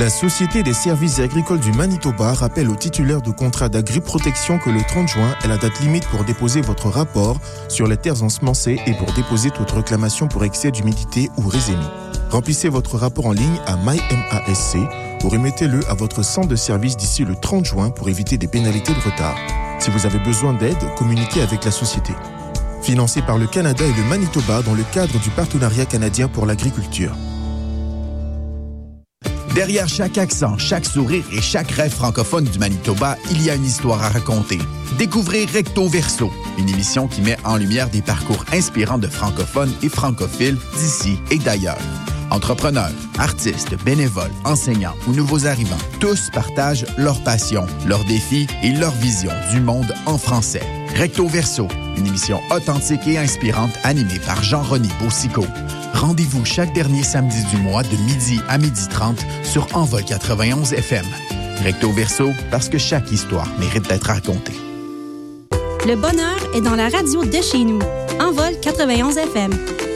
La Société des services agricoles du Manitoba rappelle aux titulaires de contrats d'agri-protection que le 30 juin est la date limite pour déposer votre rapport sur les terres ensemencées et pour déposer toute réclamation pour excès d'humidité ou rhizonie. Remplissez votre rapport en ligne à MyMASC ou remettez-le à votre centre de service d'ici le 30 juin pour éviter des pénalités de retard. Si vous avez besoin d'aide, communiquez avec la société. Financé par le Canada et le Manitoba dans le cadre du Partenariat canadien pour l'agriculture. Derrière chaque accent, chaque sourire et chaque rêve francophone du Manitoba, il y a une histoire à raconter. Découvrez Recto Verso, une émission qui met en lumière des parcours inspirants de francophones et francophiles d'ici et d'ailleurs. Entrepreneurs, artistes, bénévoles, enseignants ou nouveaux arrivants, tous partagent leur passion, leurs défis et leur vision du monde en français. Recto Verso, une émission authentique et inspirante animée par Jean-René Boussicault. Rendez-vous chaque dernier samedi du mois de midi à 12h30 sur Envol 91 FM. Recto Verso, parce que chaque histoire mérite d'être racontée. Le bonheur est dans la radio de chez nous. Envol 91 FM.